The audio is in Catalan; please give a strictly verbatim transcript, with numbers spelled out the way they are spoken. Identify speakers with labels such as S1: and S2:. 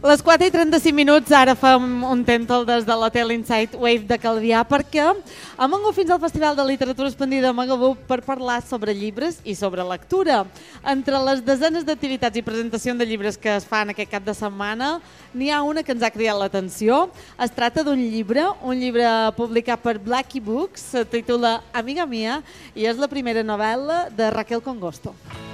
S1: Les quatre i trenta-cinc minuts, ara fem un tèntol des de l'Hotel Insight Wave de Calvià perquè hem vingut fins al Festival de Literatura Expandida a Magabuc per parlar sobre llibres i sobre lectura. Entre les desenes d'activitats i presentacions de llibres que es fan aquest cap de setmana, n'hi ha una que ens ha cridat l'atenció. Es tracta d'un llibre, un llibre publicat per Blackie Books, se titula Amiga Mia i és la primera novel·la de Raquel Congosto.